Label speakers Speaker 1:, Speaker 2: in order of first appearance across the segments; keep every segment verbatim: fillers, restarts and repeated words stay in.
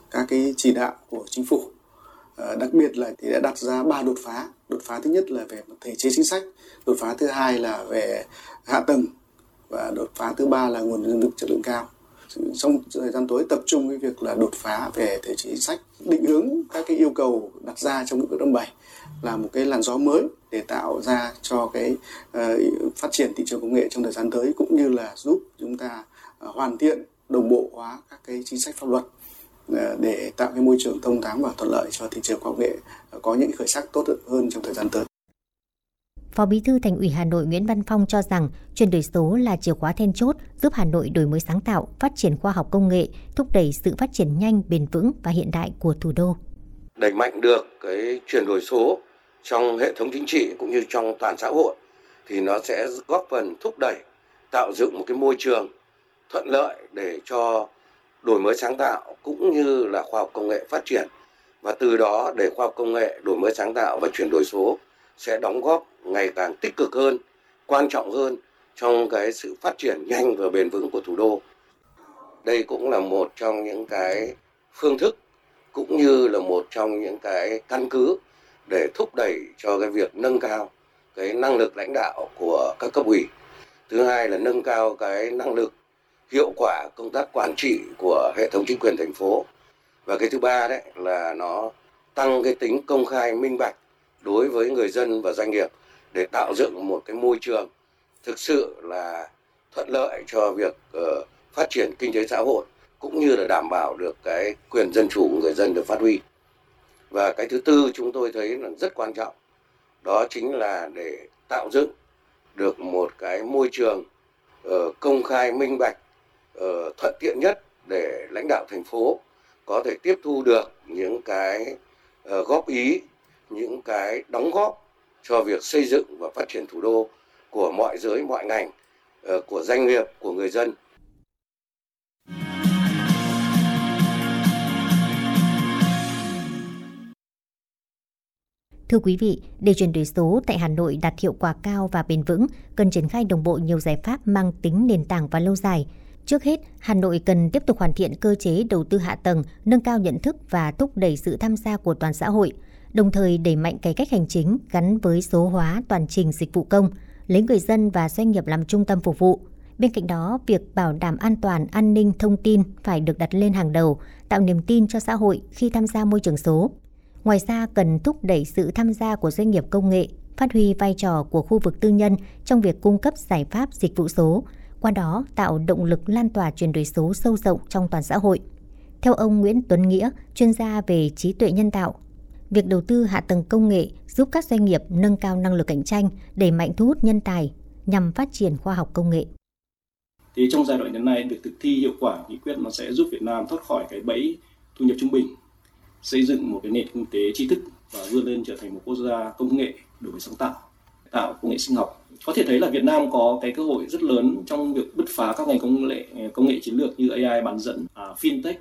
Speaker 1: các cái chỉ đạo của chính phủ. À, đặc biệt là thì đã đặt ra ba đột phá. Đột phá thứ nhất là về thể chế chính sách, đột phá thứ hai là về hạ tầng và đột phá thứ ba là nguồn nhân lực chất lượng cao. Trong thời gian tới tập trung cái việc là đột phá về thể chế chính sách, định hướng các cái yêu cầu đặt ra trong nghị quyết năm bảy là một cái làn gió mới để tạo ra cho cái uh, phát triển thị trường công nghệ trong thời gian tới, cũng như là giúp chúng ta uh, hoàn thiện đồng bộ hóa các cái chính sách pháp luật uh, để tạo cái môi trường thông thoáng và thuận lợi cho thị trường công nghệ uh, có những khởi sắc tốt hơn trong thời gian tới.
Speaker 2: Phó Bí thư Thành ủy Hà Nội Nguyễn Văn Phong cho rằng chuyển đổi số là chìa khóa then chốt giúp Hà Nội đổi mới sáng tạo, phát triển khoa học công nghệ, thúc đẩy sự phát triển nhanh, bền vững và hiện đại của thủ đô.
Speaker 3: Đẩy mạnh được cái chuyển đổi số trong hệ thống chính trị cũng như trong toàn xã hội thì nó sẽ góp phần thúc đẩy, tạo dựng một cái môi trường thuận lợi để cho đổi mới sáng tạo cũng như là khoa học công nghệ phát triển, và từ đó để khoa học công nghệ, đổi mới sáng tạo và chuyển đổi số sẽ đóng góp ngày càng tích cực hơn, quan trọng hơn trong cái sự phát triển nhanh và bền vững của thủ đô. Đây cũng là một trong những cái phương thức cũng như là một trong những cái căn cứ để thúc đẩy cho cái việc nâng cao cái năng lực lãnh đạo của các cấp ủy. Thứ hai là nâng cao cái năng lực hiệu quả công tác quản trị của hệ thống chính quyền thành phố. Và cái thứ ba đấy là nó tăng cái tính công khai minh bạch đối với người dân và doanh nghiệp để tạo dựng một cái môi trường thực sự là thuận lợi cho việc uh, phát triển kinh tế xã hội cũng như là đảm bảo được cái quyền dân chủ của người dân được phát huy. Và cái thứ tư chúng tôi thấy là rất quan trọng, đó chính là để tạo dựng được một cái môi trường uh, công khai minh bạch, uh, thuận tiện nhất để lãnh đạo thành phố có thể tiếp thu được những cái uh, góp ý, những cái đóng góp cho việc xây dựng và phát triển thủ đô của mọi giới, mọi ngành, uh, của doanh nghiệp, của người dân.
Speaker 2: Thưa quý vị, để chuyển đổi số tại Hà Nội đạt hiệu quả cao và bền vững, cần triển khai đồng bộ nhiều giải pháp mang tính nền tảng và lâu dài. Trước hết, Hà Nội cần tiếp tục hoàn thiện cơ chế đầu tư hạ tầng, nâng cao nhận thức và thúc đẩy sự tham gia của toàn xã hội, đồng thời đẩy mạnh cải cách hành chính gắn với số hóa toàn trình dịch vụ công, lấy người dân và doanh nghiệp làm trung tâm phục vụ. Bên cạnh đó, việc bảo đảm an toàn, an ninh thông tin phải được đặt lên hàng đầu, tạo niềm tin cho xã hội khi tham gia môi trường số. Ngoài ra, cần thúc đẩy sự tham gia của doanh nghiệp công nghệ, phát huy vai trò của khu vực tư nhân trong việc cung cấp giải pháp dịch vụ số, qua đó tạo động lực lan tỏa chuyển đổi số sâu rộng trong toàn xã hội. Theo ông Nguyễn Tuấn Nghĩa, chuyên gia về trí tuệ nhân tạo, việc đầu tư hạ tầng công nghệ giúp các doanh nghiệp nâng cao năng lực cạnh tranh, đẩy mạnh thu hút nhân tài nhằm phát triển khoa học công nghệ.
Speaker 4: Thì trong giai đoạn hiện nay, việc thực thi hiệu quả nghị quyết nó sẽ giúp Việt Nam thoát khỏi cái bẫy thu nhập trung bình, xây dựng một cái nền kinh tế tri thức và vươn lên trở thành một quốc gia công nghệ đổi mới sáng tạo, tạo công nghệ sinh học. Có thể thấy là Việt Nam có cái cơ hội rất lớn trong việc bứt phá các ngành công nghệ công nghệ chiến lược như a i bán dẫn, fintech,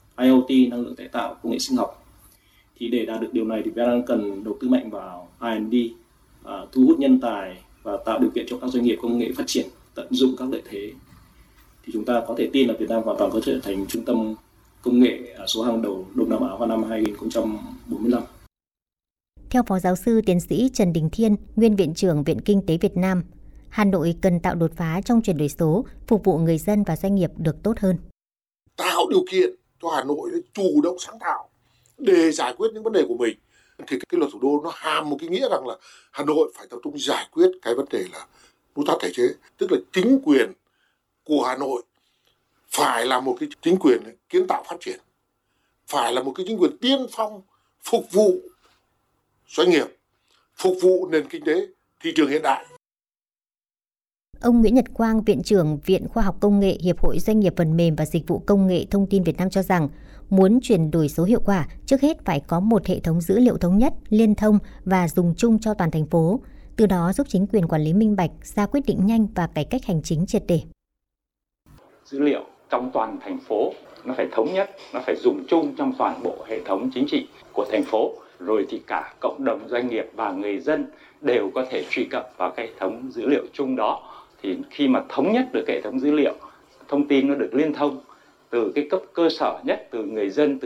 Speaker 4: IoT, năng lượng tái tạo, công nghệ sinh học. Thì để đạt được điều này thì Việt Nam cần đầu tư mạnh vào R and D, thu hút nhân tài và tạo điều kiện cho các doanh nghiệp công nghệ phát triển, tận dụng các lợi thế. Thì chúng ta có thể tin là Việt Nam hoàn toàn có thể trở thành trung tâm công nghệ số hàng đầu Đông Nam Á vào năm hai không bốn lăm.
Speaker 2: Theo Phó Giáo sư Tiến sĩ Trần Đình Thiên, Nguyên Viện trưởng Viện Kinh tế Việt Nam, Hà Nội cần tạo đột phá trong chuyển đổi số, phục vụ người dân và doanh nghiệp được tốt hơn.
Speaker 5: Tạo điều kiện cho Hà Nội chủ động sáng tạo để giải quyết những vấn đề của mình. Thì cái luật thủ đô nó hàm một cái nghĩa rằng là Hà Nội phải tập trung giải quyết cái vấn đề là nút thắt thể chế, tức là chính quyền của Hà Nội phải là một cái chính quyền kiến tạo phát triển, phải là một cái chính quyền tiên phong phục vụ doanh nghiệp, phục vụ nền kinh tế, thị trường hiện đại.
Speaker 2: Ông Nguyễn Nhật Quang, Viện trưởng Viện Khoa học Công nghệ Hiệp hội Doanh nghiệp Phần mềm và Dịch vụ Công nghệ Thông tin Việt Nam cho rằng, muốn chuyển đổi số hiệu quả, trước hết phải có một hệ thống dữ liệu thống nhất, liên thông và dùng chung cho toàn thành phố, từ đó giúp chính quyền quản lý minh bạch, ra quyết định nhanh và cải cách hành chính triệt để.
Speaker 6: Dữ liệu trong toàn thành phố nó phải thống nhất, nó phải dùng chung trong toàn bộ hệ thống chính trị của thành phố, rồi thì cả cộng đồng doanh nghiệp và người dân đều có thể truy cập vào cái hệ thống dữ liệu chung đó. Thì khi mà thống nhất được hệ thống dữ liệu, thông tin nó được liên thông từ cái cấp cơ sở nhất, từ người dân, từ